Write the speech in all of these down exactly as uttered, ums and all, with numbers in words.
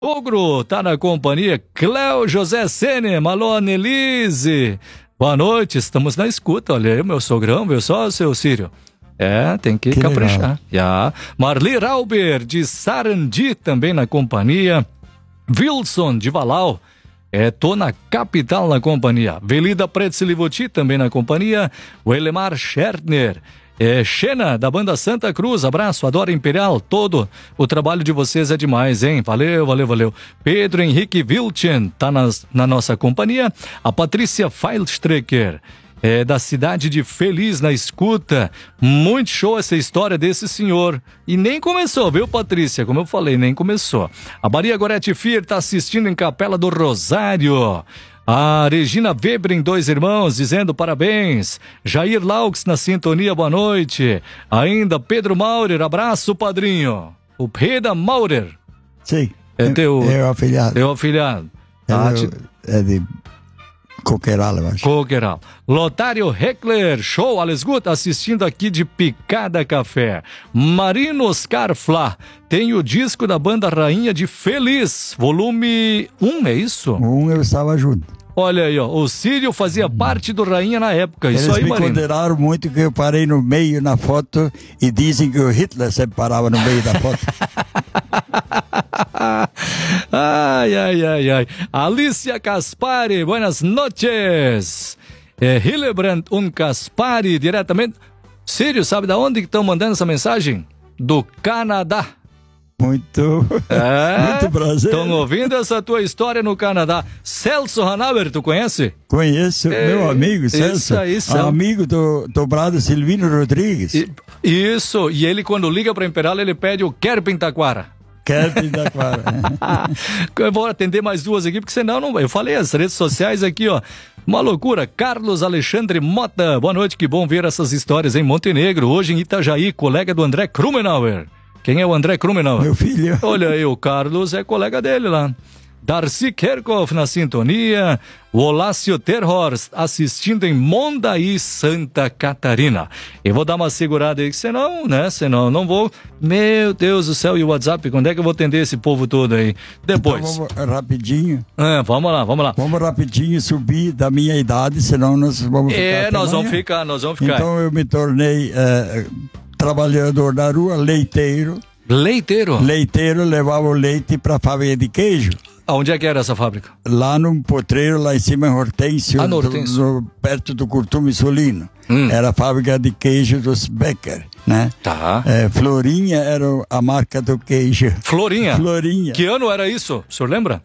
Ogro, tá na companhia. Cléo José Sene, alô, Annelise. Boa noite, estamos na escuta. Olha aí, meu sogrão, viu só, seu Círio? É, tem que, que caprichar. Yeah. Marli Rauber, de Sarandi, também na companhia. Wilson, de Valau. É, tô na capital na companhia. Velida Pretzelivoti, também na companhia. O Elemar Schertner. É, Xena, da banda Santa Cruz, abraço, adoro Imperial, todo o trabalho de vocês é demais, hein? Valeu, valeu, valeu. Pedro Henrique Wilchen, tá nas, na nossa companhia. A Patrícia Feilstrecker, é, da cidade de Feliz, na escuta. Muito show essa história desse senhor. E nem começou, viu, Patrícia? Como eu falei, nem começou. A Maria Gorete Fier tá assistindo em Capela do Rosário. A Regina Weber em Dois Irmãos, dizendo parabéns. Jair Laux na sintonia, boa noite. Ainda Pedro Maurer, abraço, padrinho. O Reda Maurer. Sim. É teu... É o afilhado. É o afilhado. Tá, é, é de Coqueiral, eu acho. Coqueiral. Lotário Heckler, show, alles gut, assistindo aqui de Picada Café. Marino Oscar Flá, tem o disco da banda Rainha de Feliz, volume um, é isso? Um eu estava junto. Olha aí, ó, o Círio fazia parte do Rainha na época. Eles isso aí, me Marino. condenaram muito que eu parei no meio na foto e dizem que o Hitler sempre parava no meio da foto. Ai, ai, ai, ai. Alicia Caspari, buenas noches. É, Hillebrand um Caspari, diretamente. Círio, sabe da onde que estão mandando essa mensagem? Do Canadá. Muito, é, muito prazer. Estão ouvindo essa tua história no Canadá. Celso Hanauer, tu conhece? Conheço, é, meu amigo Celso. Isso aí, Celso. Amigo do, do brado Silvino Rodrigues. E, isso, e ele quando liga para Imperial, ele pede o Kerpin Taquara. Kerpin Taquara. Eu vou atender mais duas aqui, porque senão não... Eu falei, as redes sociais aqui, ó. Uma loucura. Carlos Alexandre Mota, boa noite, que bom ver essas histórias em Montenegro. Hoje em Itajaí, colega do André Krumenauer. Quem é o André Krumenauer? Meu filho. Olha aí, o Carlos é colega dele lá. Darcy Kerkhoff na sintonia. O Olácio Terhorst assistindo em Mondaí, Santa Catarina. Eu vou dar uma segurada aí, senão, né? Senão não vou. Meu Deus do céu, e o WhatsApp? Quando é que eu vou atender esse povo todo aí? Depois. Então vamos rapidinho. É, vamos lá, vamos lá. Vamos rapidinho subir da minha idade, senão nós vamos ficar. É, nós amanhã. vamos ficar, nós vamos ficar. Então eu me tornei é, trabalhador da rua, leiteiro. Leiteiro? Leiteiro, levava o leite para a fábrica de queijo. Aonde é que era essa fábrica? Lá no potreiro, lá em cima em Hortêncio, ah, no Hortêncio. Do, do, perto do Curtume Solino. Hum. Era a fábrica de queijo dos Becker, né? Tá. É, Florinha era a marca do queijo. Florinha? Florinha. Que ano era isso? O senhor lembra?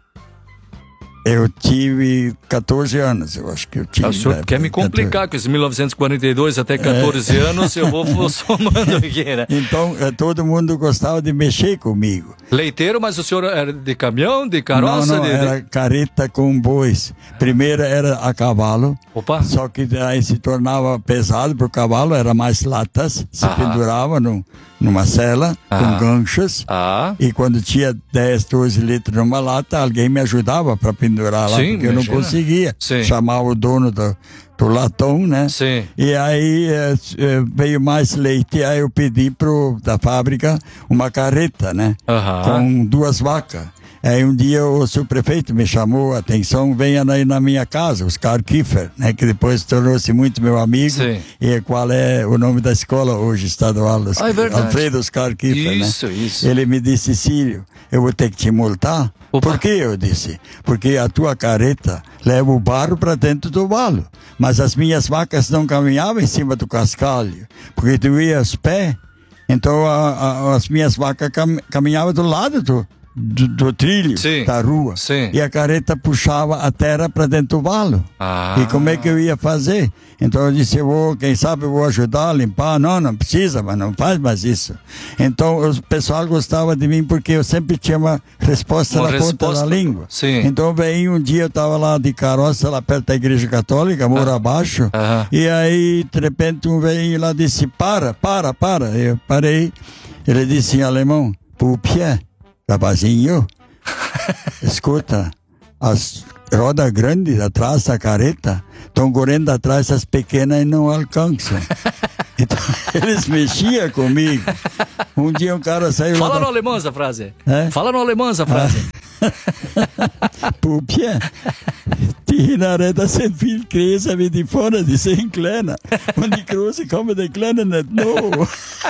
Eu tive catorze anos, eu acho que eu tive. O senhor né? quer me complicar com esse mil novecentos e quarenta e dois até catorze é. anos, eu vou, vou somando aqui, né? Então, todo mundo gostava de mexer comigo. Leiteiro, mas o senhor era de caminhão, de carroça? Não, não, de, era de... carreta com bois. Primeiro era a cavalo. Opa. Só que aí se tornava pesado para o cavalo, era mais latas, se ah. pendurava no, numa cela ah. com ganchos. Ah. E quando tinha dez, doze litros numa lata, alguém me ajudava para pendurar lá, Sim, porque eu não conseguia. Sim. Chamava o dono do, do latão, né? Sim. E aí é, veio mais leite, aí eu pedi pro, da fábrica uma carreta, né? Uhum. Com duas vacas. Aí um dia o subprefeito me chamou a atenção, venha aí na minha casa, Oscar Kiefer, né, que depois tornou-se muito meu amigo. Sim. E qual é o nome da escola hoje, estadual? Ah, é verdade. Alfredo Oscar Kiefer, isso, né? Isso, Ele me disse, Círio, eu vou ter que te multar. Opa. Por que? Eu disse, porque a tua carreta leva o barro para dentro do valo, mas as minhas vacas não caminhavam em cima do cascalho, porque tu ia aos pés, então a, a, as minhas vacas cam, caminhavam do lado do Do, do trilho Sim. da rua. Sim. E a carreta puxava a terra para dentro do valo. Ah. E como é que eu ia fazer? Então eu disse, eu vou, quem sabe eu vou ajudar a limpar. Não, não precisa, mas não faz mais isso. Então o pessoal gostava de mim porque eu sempre tinha uma resposta uma na resposta... ponta da língua. Sim. Então veio um dia, eu estava lá de carroça, lá perto da igreja católica, moro ah. abaixo. Ah. E aí, de repente, um veio lá e disse, para, para, para. Eu parei. Ele disse em alemão, pour pied. Rapazinho, escuta, as rodas grandes atrás da carreta estão correndo atrás das pequenas e não alcançam. Então, eles mexiam comigo. Um dia um cara saiu Fala lá no da... alemão essa frase. É? Fala no alemão essa frase. Pupia, die Nareta sind viel größer wie die vorne, die sind kleiner. Und die große kommen die kleinen nicht no.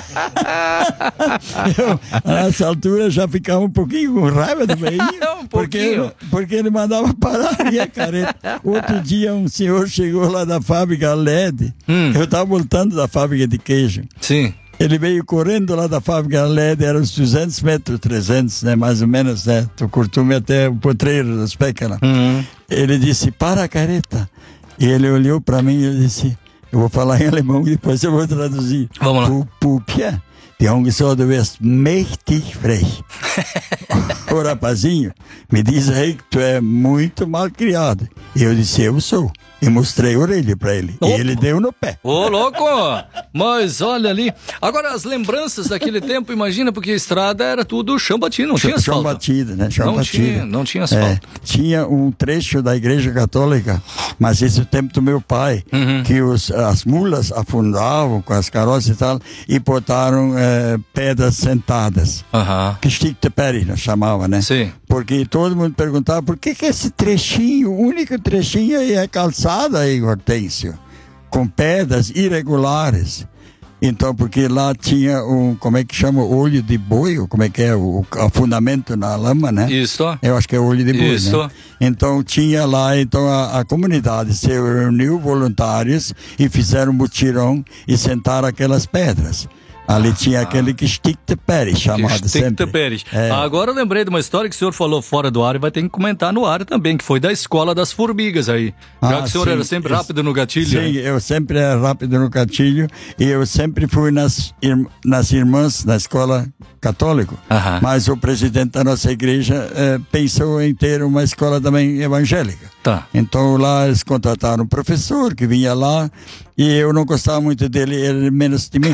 Eu, nessa altura, já ficava um pouquinho com raiva do meio. um porque, porque ele mandava parar a minha careta. Outro dia, um senhor chegou lá da fábrica L E D. Hum. Eu estava voltando da fábrica de queijo. Sim. Ele veio correndo lá da fábrica L E D, era uns duzentos metros, trezentos, né, mais ou menos, né? Tu curtume até o potreiro das pécaras. Uhum. Ele disse, para a careta. E ele olhou para mim e disse, eu vou falar em alemão e depois eu vou traduzir. Vamos lá. Pupia, die haben gesagt, du wirst mächtig frech. O rapazinho me diz aí que tu é muito mal criado. E eu disse, eu sou. E mostrei a orelha pra ele. Opa. E ele deu no pé. Ô, louco! Mas olha ali. Agora, as lembranças daquele tempo, imagina, porque a estrada era tudo chão batido, não tinha asfalto. Chão batido, né? Chão não batido. Tinha, não tinha asfalto. É, tinha um trecho da igreja católica, mas esse é o tempo do meu pai, uhum. que os, as mulas afundavam com as carroças e tal, e botaram é, pedras sentadas. Uhum. Que stick de peri, nós chamava, né? Sim. Porque todo mundo perguntava, por que que esse trechinho, o único trechinho aí é calçada aí, Hortêncio, com pedras irregulares. Então, porque lá tinha um, como é que chama, olho de boi, ou como é que é, o, o fundamento na lama, né? Isso. Eu acho que é olho de boi, Isso. né? Então, tinha lá, então a, a comunidade se reuniu, voluntários, e fizeram um mutirão e sentaram aquelas pedras. Ali ah, tinha aquele que stick de Pérez, chamado sempre. Pérez. É. Agora eu lembrei de uma história que o senhor falou fora do ar e vai ter que comentar no ar também, que foi da escola das formigas aí. Já ah, que o senhor sim, era sempre rápido no gatilho. Sim, hein? Eu sempre era rápido no gatilho e eu sempre fui nas, nas irmãs na escola católica. Uh-huh. Mas o presidente da nossa igreja eh, pensou em ter uma escola também evangélica. Tá. Então lá eles contrataram um professor que vinha lá e eu não gostava muito dele, ele menos de mim.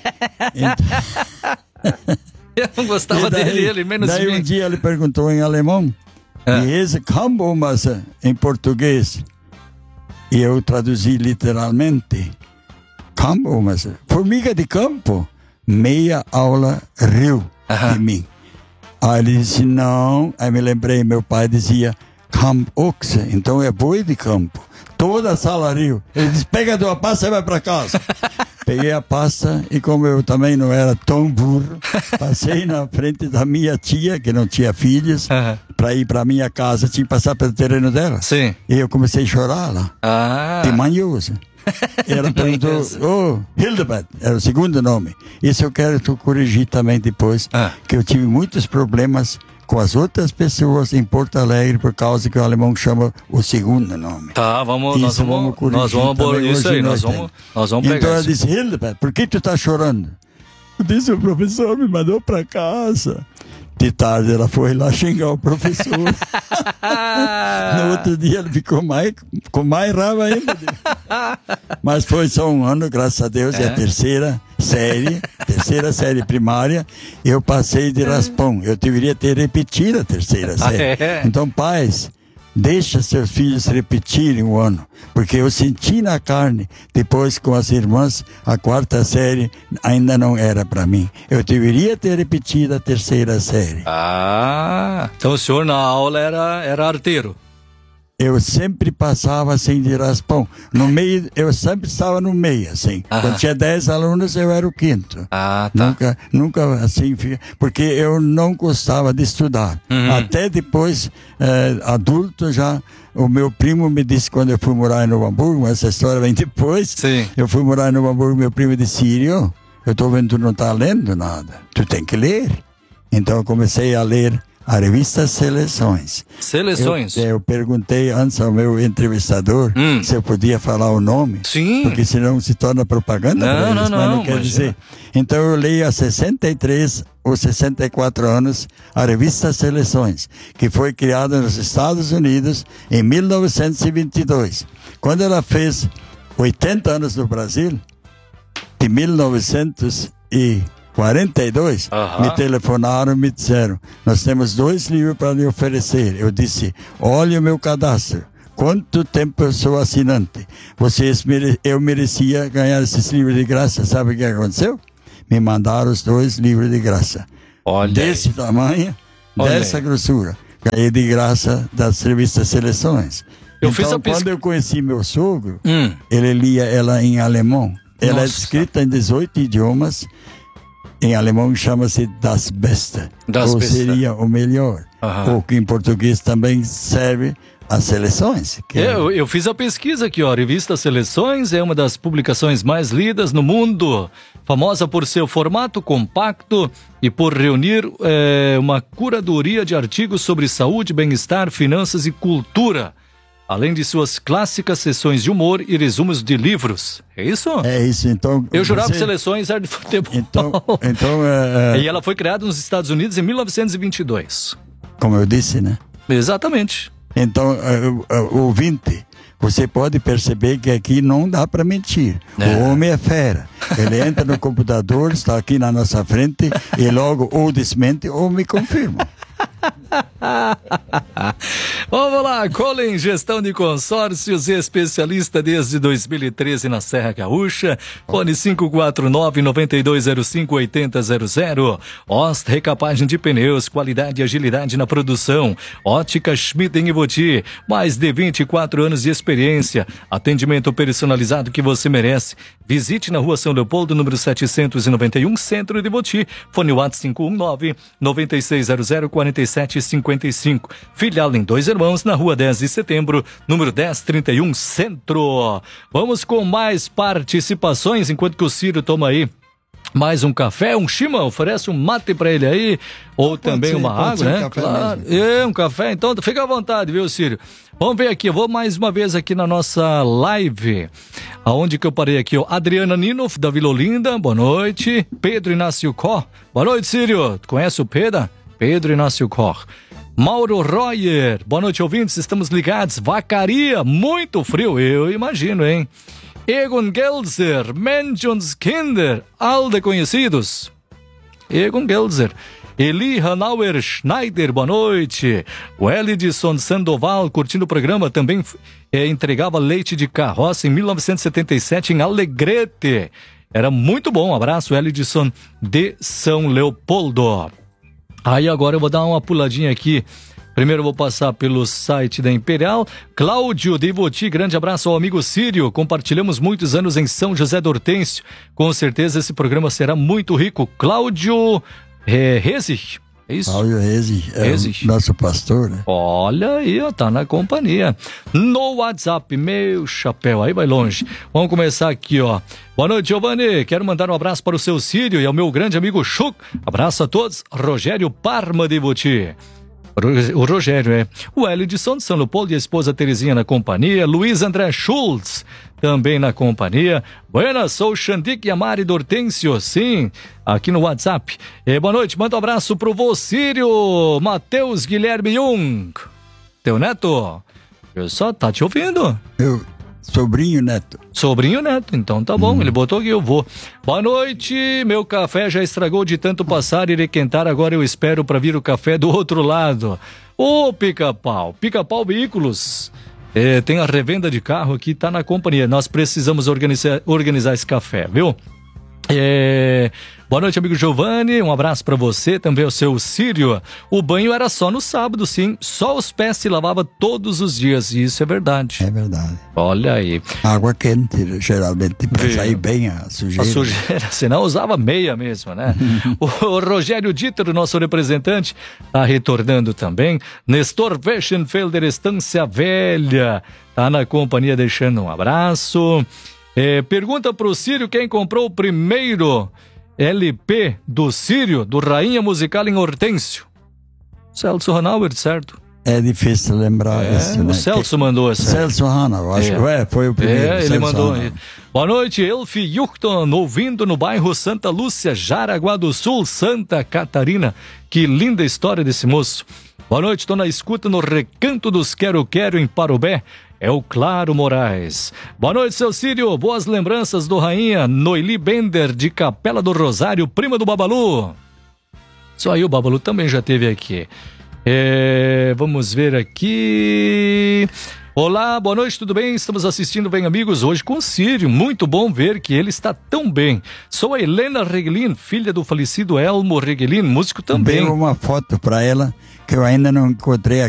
Então... eu não gostava daí, dele, ele menos de mim. Daí um dia ele perguntou em alemão, é. e esse campo, mas em português. E eu traduzi literalmente, campo, mas formiga de campo, meia aula riu de mim. Aí ele disse, não, aí me lembrei, meu pai dizia, camp oxe, então é boi de campo. Toda a sala riu. Ele disse, pega a tua pasta e vai para casa. Peguei a pasta e como eu também não era tão burro, passei na frente da minha tia, que não tinha filhos, uhum. para ir para minha casa, tinha que passar pelo terreno dela. Sim. E eu comecei a chorar lá. Ah. De manhoso. Ela perguntou, oh, Hildebert, era o segundo nome. Isso eu quero tu corrigir também depois, ah. que eu tive muitos problemas com as outras pessoas em Porto Alegre por causa que o alemão chama o segundo nome. Tá, vamos, isso nós vamos, vamos nós vamos, isso aí, nós vamos, nós vamos pegar. Então ela isso. disse, Hildebert, por que tu tá chorando? Eu disse, o professor me mandou para casa. De tarde ela foi lá xingar o professor. No outro dia ele ficou mais, com mais raiva ainda. Mas foi só um ano, graças a Deus, é, é a terceira série, terceira série primária, eu passei de raspão. Eu deveria ter repetido a terceira série. É. Então, pais, deixa seus filhos repetirem o ano, porque eu senti na carne, depois com as irmãs, a quarta série ainda não era para mim. Eu deveria ter repetido a terceira série. Ah, então o senhor na aula era, era arteiro. Eu sempre passava assim de raspão. No meio, eu sempre estava no meio, assim. Ah. Quando tinha dez alunos, eu era o quinto. Ah, tá. Nunca, nunca assim, porque eu não gostava de estudar. Uhum. Até depois, eh, adulto já, o meu primo me disse quando eu fui morar em Novo Hamburgo, essa história vem depois. Sim. Eu fui morar em Novo Hamburgo, meu primo disse, Sírio, eu tô vendo que tu não tá lendo nada. Tu tem que ler. Então eu comecei a ler a revista Seleções. Seleções? Eu, eu perguntei antes ao meu entrevistador hum. se eu podia falar o nome. Sim. Porque senão se torna propaganda não, para eles, não, mas não, não quer mas dizer. É. Então eu leio há sessenta e três ou sessenta e quatro anos a revista Seleções, que foi criada nos Estados Unidos em mil novecentos e vinte e dois. Quando ela fez oitenta anos no Brasil, de mil novecentos e quarenta e dois, uh-huh. me telefonaram e me disseram, nós temos dois livros para lhe oferecer. Eu disse, olha o meu cadastro, quanto tempo eu sou assinante. Vocês mere... Eu merecia ganhar esses livros de graça. Sabe o que aconteceu? Me mandaram os dois livros de graça. Olha desse aí. tamanho, Olha dessa aí. grossura. Ganhei de graça das revistas Seleções. Eu então, fiz a pesqu... quando eu conheci meu sogro, hum. ele lia ela em alemão. Ela Nossa. é escrita em dezoito idiomas. Em alemão chama-se Das Beste. Das ou Beste. seria o melhor. Aham. Ou que em português também serve às seleções. Que é... eu, eu fiz a pesquisa aqui, ó. A revista Seleções é uma das publicações mais lidas no mundo. Famosa por seu formato compacto e por reunir é, uma curadoria de artigos sobre saúde, bem-estar, finanças e cultura. Além de suas clássicas sessões de humor e resumos de livros. É isso? É isso, então... Eu jurava você... que Seleções era de futebol. Então, então é, é... E ela foi criada nos Estados Unidos em mil novecentos e vinte e dois. Como eu disse, né? Exatamente. Então, é, é, ouvinte, você pode perceber que aqui não dá para mentir. É. O homem é fera. Ele entra no computador, está aqui na nossa frente e logo ou desmente ou me confirma. Vamos lá, Colin, gestão de consórcios, especialista desde dois mil e treze na Serra Gaúcha. Fone cinco quatro nove, nove dois zero cinco, oito zero zero zero. Ost, recapagem de pneus, qualidade e agilidade na produção. Ótica Schmidt em Ivoti, mais de vinte e quatro anos de experiência. Atendimento personalizado que você merece. Visite na Rua São Leopoldo, número setecentos e noventa e um, Centro de Ivoti. Fone WhatsApp cinco um nove, nove seis zero zero, quatro sete cinco cinco. Filial em Dois Irmãos, na Rua dez de Setembro, número dez trinta e um, Centro. Vamos com mais participações, enquanto que o Ciro toma aí mais um café, um chima, oferece um mate pra ele aí, ou pode também ser, uma água, né? Um claro. É, um café, então fica à vontade, viu, Círio? Vamos ver aqui, eu vou mais uma vez aqui na nossa live, aonde que eu parei aqui, ó, Adriana Ninoff, da Vila Olinda, boa noite. Pedro Inácio Cor, boa noite, Círio, tu conhece o Pedro? Pedro Inácio Cor. Mauro Royer, boa noite, ouvintes, estamos ligados. Vacaria, muito frio, eu imagino, hein? Egon Gelser, Menschenskinder, Alde conhecidos. Egon Gelser. Eli Hanauer Schneider, boa noite. O Elidson Sandoval, curtindo o programa, também é, entregava leite de carroça em mil novecentos e setenta e sete em Alegrete. Era muito bom, um abraço, Elidson de São Leopoldo. Aí agora eu vou dar uma puladinha aqui. Primeiro eu vou passar pelo site da Imperial. Cláudio de Ivoti, grande abraço ao amigo Círio. Compartilhamos muitos anos em São José do Hortêncio. Com certeza esse programa será muito rico. Cláudio é, Rezich, é isso? Cláudio Rezich, é Rezich. O nosso pastor, né? Olha aí, ó, tá na companhia. No WhatsApp, meu chapéu, aí vai longe. Vamos começar aqui, ó. Boa noite, Giovanni. Quero mandar um abraço para o seu Círio e ao meu grande amigo Chuc. Abraço a todos. Rogério Parma de Ivoti. O Rogério, é. O Elidson de São Leopoldo e a esposa Terezinha na companhia. Luiz André Schultz, também na companhia. Buenas, sou o Xandic e a Mari do Hortêncio, sim, aqui no WhatsApp. E boa noite, manda um abraço pro Vocírio, Matheus Guilherme Jung. Teu neto, eu só tá te ouvindo. Eu... Sobrinho neto. Sobrinho neto, então tá bom, hum. Ele botou que eu vou. Boa noite, meu café já estragou de tanto passar e requentar, agora eu espero pra vir o café do outro lado. Ô, Pica-Pau, Pica-Pau Veículos, é, tem a revenda de carro aqui, tá na companhia, nós precisamos organizar, organizar esse café, viu? É... Boa noite, amigo Giovanni, um abraço pra você, também o seu Círio. O banho era só no sábado, sim, só os pés se lavava todos os dias, e isso é verdade. É verdade. Olha aí. Água quente, geralmente, pra Vê. sair bem a sujeira. A sujeira, senão usava meia mesmo, né? o, o Rogério Dieter, nosso representante, tá retornando também. Nestor Weschenfelder, Estância Velha, tá na companhia, deixando um abraço. É, pergunta pro Círio quem comprou o primeiro L P do Círio, do Rainha Musical em Hortêncio. Celso Hanauer, certo? É difícil lembrar é, isso, né? O Celso que... mandou essa. Celso Hanauer, acho que é. é, foi o primeiro. É, ele Celso mandou. Hanauer. Boa noite, Elfi Yuchton, ouvindo no bairro Santa Lúcia, Jaraguá do Sul, Santa Catarina. Que linda história desse moço. Boa noite, estou na escuta no Recanto dos Quero Quero em Parobé. É o Claro Moraes. Boa noite, seu Círio. Boas lembranças do Rainha Noeli Bender, de Capela do Rosário, prima do Babalu. Só aí o Babalu também já teve aqui. É, vamos ver aqui. Olá, boa noite, tudo bem? Estamos assistindo Bem Amigos hoje com o Círio. Muito bom ver que ele está tão bem. Sou a Helena Reguelin, filha do falecido Elmo Reguelin, músico também. Dei uma foto para ela que eu ainda não encontrei